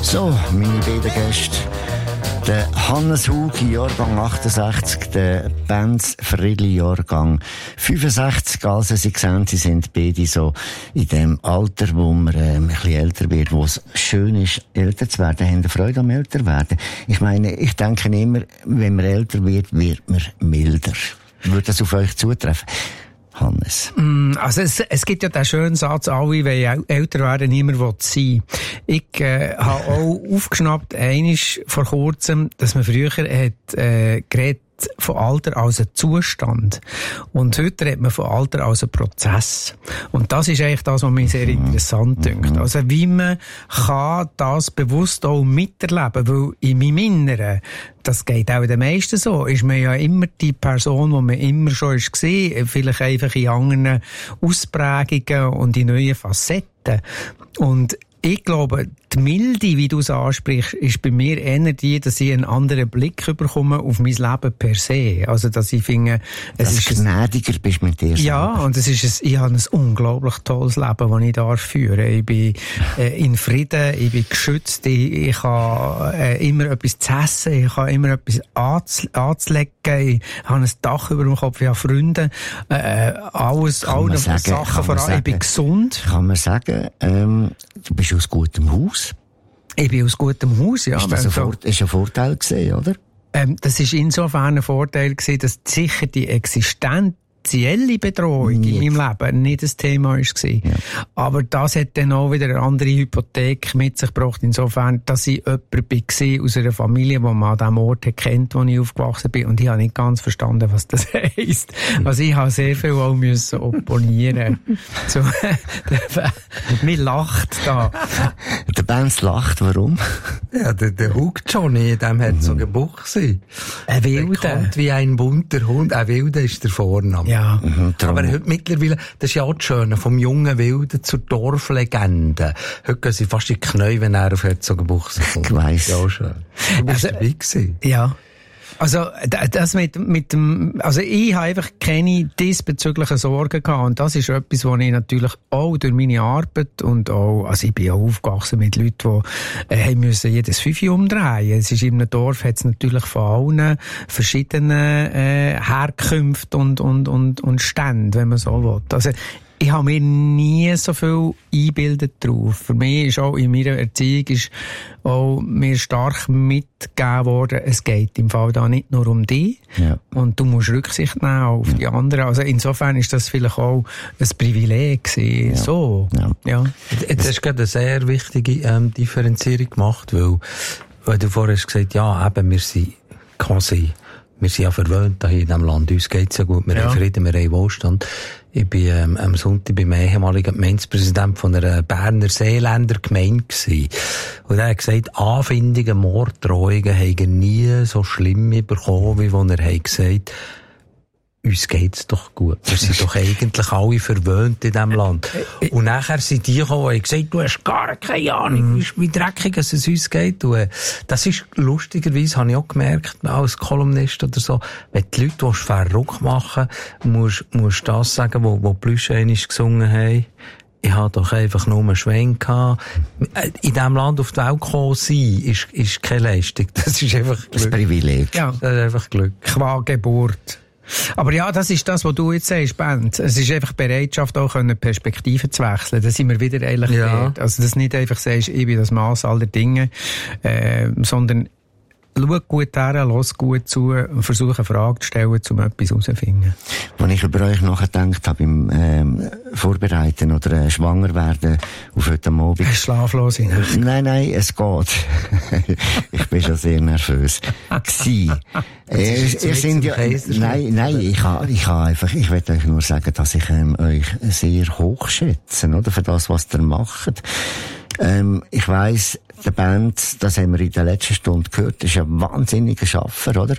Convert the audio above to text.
So, meine beiden Gäste. Der Hannes Hug, Jahrgang 68, der Benz Friedli, Jahrgang 65. Also, Sie sehen, Sie sind beide so in dem Alter, wo man ein bisschen älter wird, wo es schön ist, älter zu werden. Haben Sie Freude am älter werden? Ich meine, ich denke immer, wenn man älter wird, wird man milder. Würde das auf euch zutreffen? Hannes. Also es gibt ja den schönen Satz, alle wollen älter werden, niemand will sein. Ich habe auch aufgeschnappt, einisch vor kurzem, dass man früher geredet von Alter als ein Zustand. Und heute redet man von Alter als ein Prozess. Und das ist eigentlich das, was mich sehr interessant dünkt. Also wie man kann das bewusst auch miterleben, weil in meinem Inneren, das geht auch den meisten so, ist man ja immer die Person, die man immer schon war, vielleicht einfach in anderen Ausprägungen und in neuen Facetten. Und ich glaube, die Milde, wie du es ansprichst, ist bei mir eher die, dass ich einen anderen Blick bekomme auf mein Leben per se. Also, dass ich finde, es ist gnädiger bist mit dir. Ja, und ich habe ein unglaublich tolles Leben, das ich da führe. Ich bin in Frieden, ich bin geschützt, ich habe immer etwas zu essen, ich habe immer etwas anzulegen, ich habe ein Dach über dem Kopf, ich habe Freunde, alle Sachen voran, ich bin gesund. Kann man sagen, du bist aus gutem Haus? Ich bin aus gutem Haus, ja. Ist das ein Vorteil gewesen, oder? Das ist insofern ein Vorteil gewesen, dass sicher die existenzielle Bedrohung in meinem Leben nicht das Thema war. Ja. Aber das hat dann auch wieder eine andere Hypothek mit sich gebracht, insofern, dass ich jemand war aus einer Familie, die man an dem Ort kennt, wo ich aufgewachsen bin. Und ich habe nicht ganz verstanden, was das heisst. Also ich habe sehr viel auch müssen opponieren. So, mir lacht da. Der Benz lacht, warum? Ja, der Hug Johnny, dem hat so Gebuchse. Ein Wilder. Der kommt wie ein bunter Hund. Ein Wilder ist der Vorname. Ja. Aber heute mittlerweile, das ist ja auch das Schöne, vom jungen Wilden zur Dorflegende. Heute gehen sie fast in die Knie, wenn er auf Herzogenbuchse kommt. Ich weiss. Ja, schön. Du bist dabei gewesen. Ja. Also, das mit dem, also ich habe einfach keine diesbezüglichen Sorgen gehabt. Und das ist etwas, was ich natürlich auch durch meine Arbeit und auch, also ich bin auch aufgewachsen mit Leuten, die, haben müssen jedes 5 umdrehen. Es ist in einem Dorf, hat es natürlich von allen verschiedenen, Herkünften und Ständen, wenn man so will. Also, ich habe mir nie so viel eingebildet drauf. Für mich ist auch in meiner Erziehung ist auch mir stark mitgegeben worden, es geht im Fall da nicht nur um dich. Ja. Und du musst Rücksicht nehmen auf die anderen. Also insofern ist das vielleicht auch ein Privileg gewesen. Ja. So. Ja. Jetzt hast du gerade eine sehr wichtige Differenzierung gemacht, weil du vorher hast gesagt, ja, eben, wir sind ja verwöhnt hier in diesem Land. Uns geht's ja gut. Wir haben Frieden, wir haben Wohlstand. Ich bin am Sonntag beim ehemaligen Gemeindepräsident von einer Berner Seeländer Gemeinde gewesen. Und er hat gesagt, Anfindungen, Morddrohungen haben nie so schlimm bekommen, wie wenn er gesagt hat, uns geht's doch gut. Wir sind doch eigentlich alle verwöhnt in diesem Land. Und nachher sind die gekommen und haben gesagt, du hast gar keine Ahnung, wie dreckig es uns geht. Und das ist lustigerweise, habe ich auch gemerkt, als Kolumnist oder so, wenn die Leute verrückt machen, musst das sagen, wo Plüsch einmal gesungen haben. Ich hatte doch einfach nur einen Schwenk gehabt. In diesem Land auf die Welt gekommen sein, ist keine Leistung. Das ist einfach Glück. Das Privileg. Ja. Das ist einfach Glück. Qua Geburt. Aber ja, das ist das, was du jetzt sagst, Bent. Es ist einfach Bereitschaft, auch Perspektiven zu wechseln. Da sind wir wieder eigentlich dort. Also, dass du nicht einfach sagst, ich bin das Maß aller Dinge, sondern schau gut her, lass gut zu und versuche eine Frage zu stellen, um etwas herauszufinden. Als ich über euch nachgedacht habe, beim Vorbereiten oder schwanger werden auf heute Abend. Schlaflos in Nacht. Nein, es geht. Ich bin schon sehr nervös. Ihr sind ja, nein, ich will euch nur sagen, dass ich euch sehr hoch schätze, oder? Für das, was ihr macht. Ich weiss, der Band, das haben wir in der letzten Stunde gehört, ist ein wahnsinniger Schaffer, oder?